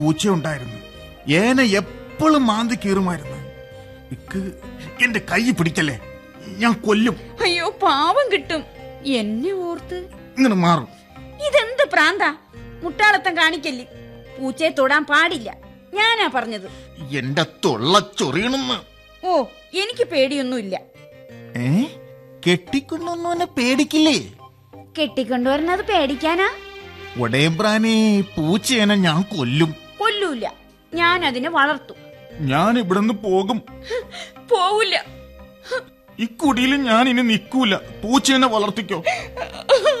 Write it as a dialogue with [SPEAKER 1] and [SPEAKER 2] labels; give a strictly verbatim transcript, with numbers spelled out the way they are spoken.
[SPEAKER 1] പൂച്ചയുണ്ടായിരുന്നു. ഏന എപ്പോഴും മാന്തി കീറുമായിരുന്നു. ഇക്ക് എന്റെ കൈ പിടിക്കല്ലേ, ഞാൻ കൊല്ലും.
[SPEAKER 2] അയ്യോ പാവം കിട്ടും. എന്നെ ഓർത്ത്
[SPEAKER 1] ഇങ്ങനെ മാറും.
[SPEAKER 2] ഇതെന്ത് പ്രാന്താ? മുട്ടാളത്തം കാണിക്കല്ലേ. പൂച്ചയെ തൊടാൻ പാടില്ല, ഞാനാ പറഞ്ഞത്.
[SPEAKER 1] എന്റെ തൊള്ള ചൊറിയണെന്ന്.
[SPEAKER 2] ഓ, എനിക്ക് പേടിയൊന്നുമില്ല.
[SPEAKER 1] ഏ കെട്ടിക്കൊണ്ടൊന്നും പേടിക്കില്ലേ?
[SPEAKER 2] കെട്ടിക്കൊണ്ടുവരുന്നത് പേടിക്കാനാ?
[SPEAKER 1] ഒടയമ്പ്രാനെ, പൂച്ചേനെ ഞാൻ കൊല്ലും.
[SPEAKER 2] കൊല്ലൂല, ഞാൻ അതിനെ വളർത്തും.
[SPEAKER 1] ഞാൻ ഇവിടുന്ന് പോകും.
[SPEAKER 2] പോവില്ല.
[SPEAKER 1] ഇക്കുടിയിൽ ഞാൻ ഇനി നിൽക്കൂല. പൂച്ചേനെ വളർത്തിക്കോ.